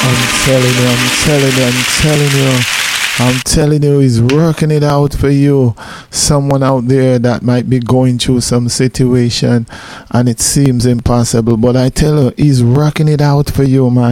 I'm telling you, he's working it out for you. Someone out there that might be going through some situation and it seems impossible, but I tell you, he's working it out for you, man.